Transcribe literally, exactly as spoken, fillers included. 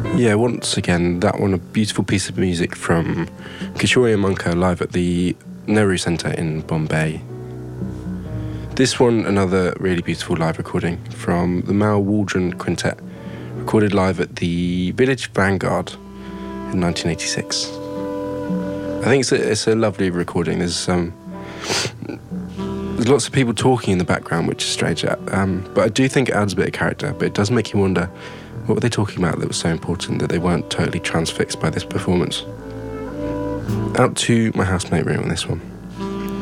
Yeah, once again, that one, a beautiful piece of music from Kishore Monka live at the Nehru Centre in Bombay. This one, another really beautiful live recording from the Mal Waldron Quintet, recorded live at the Village Vanguard in nineteen eighty-six. I think it's a, it's a lovely recording. There's um, there's lots of people talking in the background, which is strange, um, but I do think it adds a bit of character, but it does make you wonder, what were they talking about that was so important that they weren't totally transfixed by this performance? Out to My Housemate Room on this one.